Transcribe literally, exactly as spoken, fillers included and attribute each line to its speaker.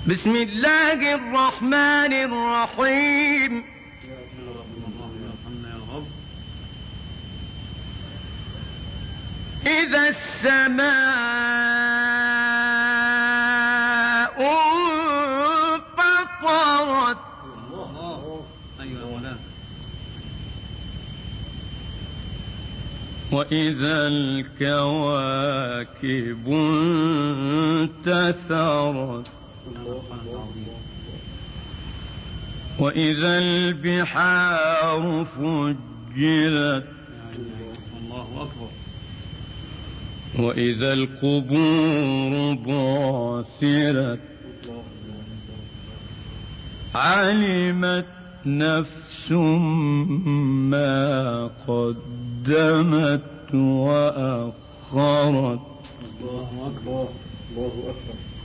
Speaker 1: بسم الله الرحمن الرحيم. إذا السماء انفطرت وإذا الكواكب انتثرت وإذا البحار فجرت وإذا القبور بعثرت علمت نفس ما قدمت وأخرت. الله أكبر الله أكبر.